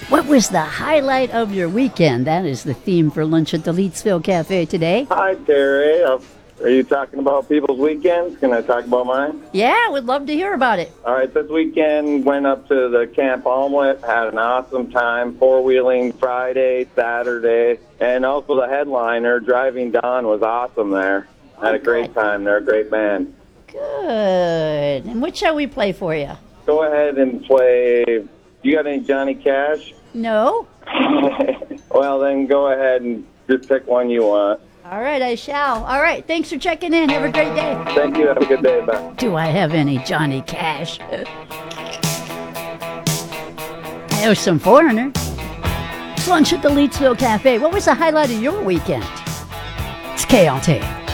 What was the highlight of your weekend? That is the theme for lunch at the Leetsville Cafe today. Hi, Terry. Are you talking about people's weekends? Can I talk about mine? Yeah, would love to hear about it. All right, this weekend went up to the Camp Almlet, had an awesome time, four-wheeling Friday, Saturday, and also the headliner, Driving Dawn, was awesome there. Had a great time. They're a great band. Good. And what shall we play for you? Go ahead and play. You got any Johnny Cash? No? Well, then go ahead and just pick one you want. All right, I shall. All right, thanks for checking in. Have a great day. Thank you. Have a good day. Bye. Do I have any Johnny Cash? There's some Foreigner. It's lunch at the Leetsville Cafe. What was the highlight of your weekend? It's KLT.